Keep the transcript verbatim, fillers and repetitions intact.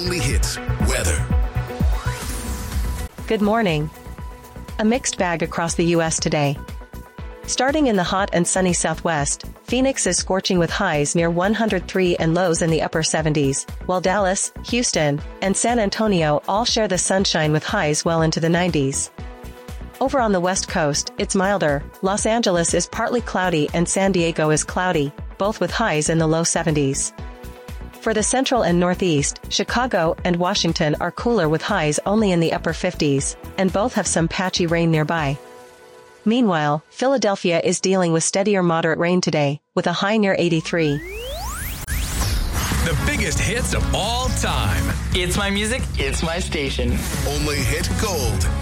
only hits weather. Good morning. A mixed bag across the U S today. Starting in the hot and sunny southwest, Phoenix is scorching with highs near one hundred three and lows in the upper seventies, while Dallas, Houston, and San Antonio all share the sunshine with highs well into the nineties. Over on the west coast, it's milder. Los Angeles is partly cloudy and San Diego is cloudy, both with highs in the low seventies. For the central and northeast, Chicago and Washington are cooler with highs only in the upper fifties, and both have some patchy rain nearby. Meanwhile, Philadelphia is dealing with steadier moderate rain today, with a high near eighty-three. The biggest hits of all time. It's my music, it's my station. Only hit gold.